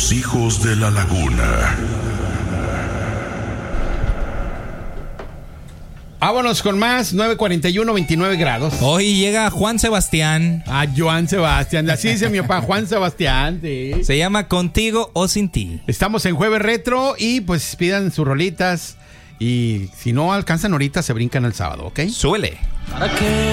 Los hijos de la laguna. Vámonos con más, 9:41, 29 grados. Hoy llega Juan Sebastián. Ah, Juan Sebastián, así dice mi papá, Juan Sebastián. Sí. Se llama Contigo o Sin Ti. Estamos en Jueves Retro y pues pidan sus rolitas. Y si no alcanzan ahorita, se brincan el sábado, ¿ok? Suele. ¿Para qué